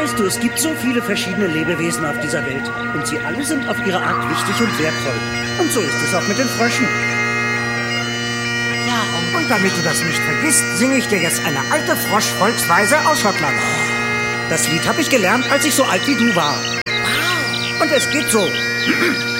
Weißt du, es gibt so viele verschiedene Lebewesen auf dieser Welt. Und sie alle sind auf ihre Art wichtig und wertvoll. Und so ist es auch mit den Fröschen. Ja, Und damit du das nicht vergisst, singe ich dir jetzt eine alte Frosch-Volksweise aus Schottland. Das Lied habe ich gelernt, als ich so alt wie du war. wow. Und es geht so.